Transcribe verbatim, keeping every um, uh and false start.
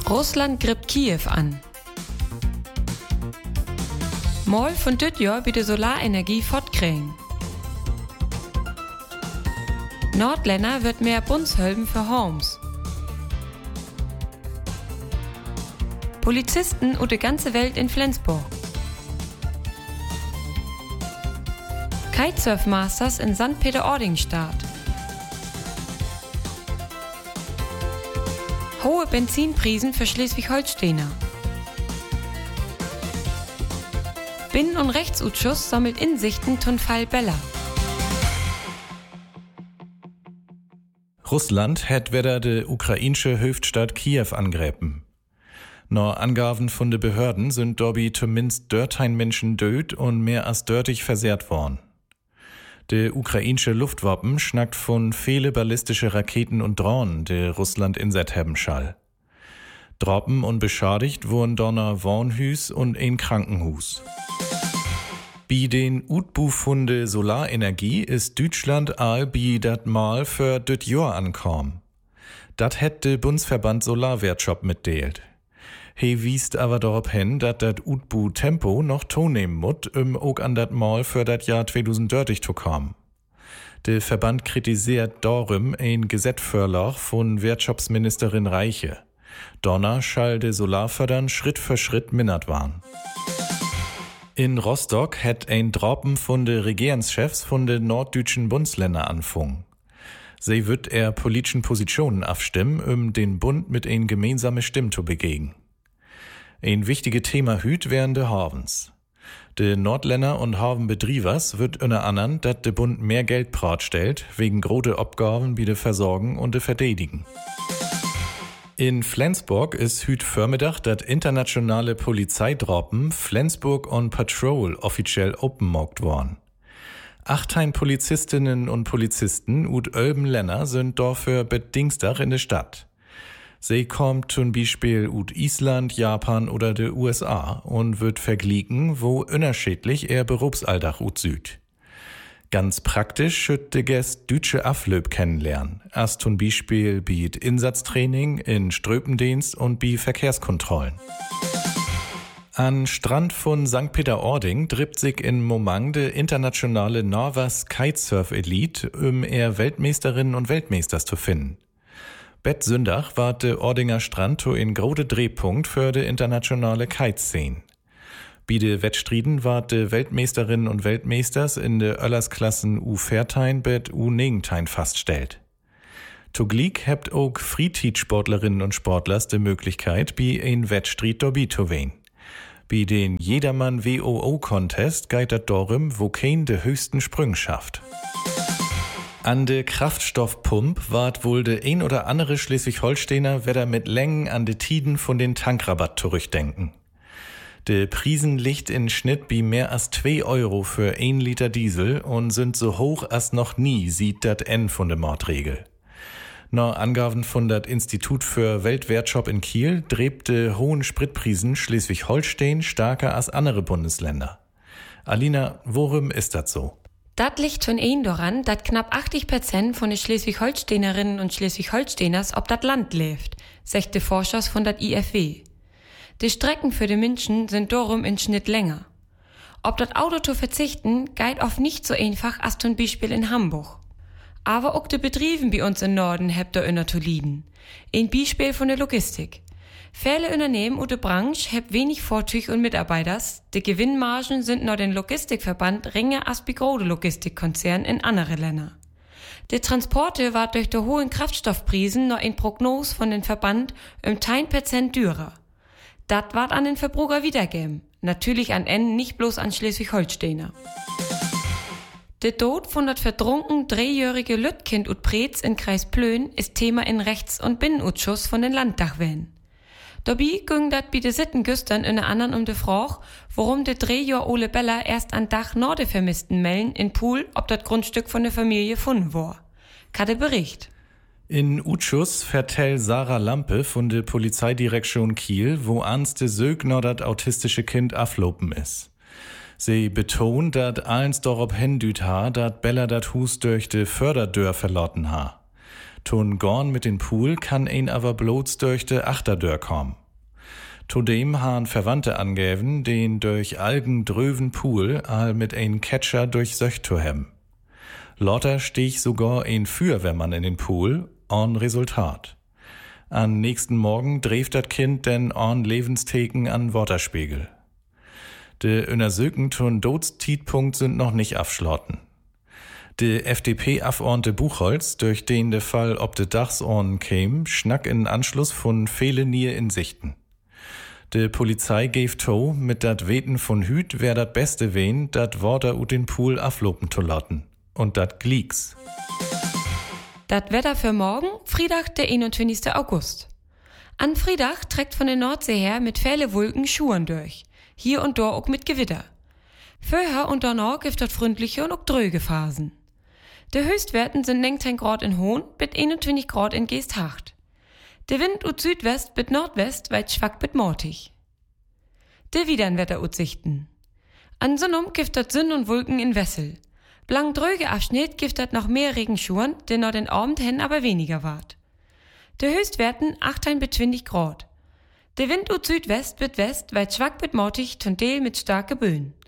Russland grippt Kiew an. Mal von dit Jahr bi de Solarenergie fortkriegen. Nordländer wird mehr Bundshölben für Homes. Polizisten und die ganze Welt in Flensburg. Kitesurf-Masters in Sankt Peter-Ording-Start. Hohe Benzinpreisen für Schleswig-Holsteiner. Binnen- und Rechtsausschuss sammelt Insichten zum Fall Bella. Russland hat wieder die ukrainische Hauptstadt Kiew angreifen. Nach Angaben von den Behörden sind dabei zumindest dörtein Menschen död und mehr als dörtig versehrt worden. Die ukrainische Luftwaffen schnackt von viele ballistische Raketen und Drohnen, die Russland inset haben schall. Droppen und beschadigt wurden Donner Wohnhüs und ein Krankenhus. Bei den Utbu-Funde Solarenergie ist Deutschland all bi dat Mal für dit Jahr ankommen. Dat hätt de Bundesverband Solarwirtschaft mitdeelt. He wiest aber darauf hin, dat dat Utbu-Tempo noch tonehmen mut, um auch an dat Mal für dat Jahr zweitausenddreißig zu kommen. Der Verband kritisiert darum ein Gesetzvorschlag von Wirtschaftsministerin Reiche. Donner schall de Solarfördern Schritt für Schritt mindert waren. In Rostock hat ein Droppen von de Regierungschefs von de norddeutschen Bundesländer anfangen. Sie wird er politischen Positionen abstimmen, um den Bund mit ein gemeinsame Stimme zu begegnen. Ein wichtiges Thema hüt wären de Havens. De Nordländer und Hafenbetriebers wird unter anderem, dat de Bund mehr Geld prat stellt, wegen große Abgaben wie de Versorgen und de Verdedigen. In Flensburg ist hüt Vormittag dat internationale Polizeidroppen Flensburg on Patrol offiziell openmarkt worden. Achthein Polizistinnen und Polizisten ut Ölben Länder sind dafür bet Dienstag in der Stadt. Sie kommt zum Beispiel ut Island, Japan oder de U S A und wird verglichen, wo unterschiedlich er Berufsalltag ut süd. Ganz praktisch schütt de Gäst deutsche Aflöb kennenlernen. Erst zum Beispiel biet Insatztraining in Ströpendienst und bi Verkehrskontrollen. An Strand von Sankt Peter-Ording drippt sich in Moment de internationale Norvas Kitesurf-Elite, um er Weltmeisterinnen und Weltmeisters zu finden. Bet Sündach war de Ordinger Strand to in grode Drehpunkt für de internationale Kiteszene. Bi de Wettstriden war de Weltmeisterinnen und Weltmeisters in de Öllersklassen U vierzehn bet U neunzehn faststellt. Zugleich hebt auch Freetied-Sportlerinnen und Sportlers de Möglichkeit, bi ein Wettstried dobi zu wehen. Bi den Jedermann W O O-Contest geht dat darum, wo kein de höchsten Sprünge schafft. An de Kraftstoffpump ward wohl de ein oder andere Schleswig-Holsteiner wieder mit Längen an de Tiden von den Tankrabatt zurückdenken. De Prisen liegt in Schnitt bi mehr als zwei Euro für ein Liter Diesel und sind so hoch als noch nie, sieht dat N von de Mordregel. Nach Angaben von dat Institut für Weltwertschop in Kiel dreht de hohen Spritprisen Schleswig-Holstein stärker als andere Bundesländer. Alina, worum ist dat so? Dat liegt schon ein daran, dat knapp achtzig Prozent von den Schleswig-Holsteinerinnen und Schleswig-Holsteiners ob dat Land lebt, sagt de Forschers von dat I F W. Die Strecken für die Menschen sind darum in Schnitt länger. Ob dat Auto zu verzichten, geht oft nicht so einfach als zum Beispiel in Hamburg. Aber auch die Betrieben bei uns im Norden hebt da inner zu lieden. Ein Beispiel von der Logistik. Viele Unternehmen oder Branche hebt wenig Vorzüge und Mitarbeiters. Die Gewinnmargen sind nach dem Logistikverband ringer als bei großen Logistikkonzernen in andere Länder. Die Transporte war durch die hohen Kraftstoffpreisen noch in Prognose von dem Verband um zehn Prozent teurer. Dat ward an den Verbraucher wiedergeben. Natürlich an N, nicht bloß an Schleswig-Holsteiner. Der Tod von dat verdrunken dreijährige Lütkind ut Preetz in Kreis Plön ist Thema in Rechts- und Binnenausschuss von den Landtagwählen. Dabei ging dat bi de Sittengüstern in anderen um de Frage, warum de Drehjahr Ole Bella erst an Dach Norde Vermissten melden in Pool, ob dat Grundstück von der Familie gefunden war. Kade Bericht. In Utschuss vertellt Sarah Lampe von der Polizeidirektion Kiel, wo ernste Sögner dat autistische Kind aflopen ist. Sie betont, dat eins darauf hindüt ha, dat Bella dat Hus durch de Förderdör verlotten ha. Ton gorn mit den Pool kann ein aber bloß durch de Achterdör kommen. Zudem han Verwandte angäven, den durch Algen dröven Pool all mit ein Catcher durchsöcht zu haben. Lotter stich sogar ein Feuerwehrmann in den Pool, on Resultat. An nächsten Morgen dreht dat Kind denn on Lebensteken an Waterspiegel. De Untersöken tun Dodstidpunkt sind noch nicht abschlotten. De F D P-Abgeordnete Buchholz, durch den der Fall ob de Dachsorn käm, schnack in Anschluss von viele Nier in Sichten. De Polizei gave to, mit dat Weten von Hüt wär dat beste wen, dat Water ut den Pool aflopen zu lassen. Und dat glieks. Dat Wetter für morgen, Freitag, der einundzwanzigster August. An Freitag trägt von der Nordsee her mit viele Wolken Schuhen durch. Hier und da auch mit Gewitter. Vorher und danach gibt es freundliche und auch dröge Phasen. Die Höchstwerten sind neunzehn Grad in Hohn bis einundzwanzig Grad in Geesthacht. Der Wind ut Südwest bis Nordwest weit schwach bis mortig. Die Widernwetteraussichten. An Sonnum gibt es Sonn und Wolken in Wessel. Blank dröge Abschnitt gibt es noch mehr Regenschuhen, der noch den Abend hin aber weniger wart. Die Höchstwerten achtzehn bis zwanzig Grad. Der Wind ut Südwest bis West weit schwach bis mortig, zum Teil mit starke Böen.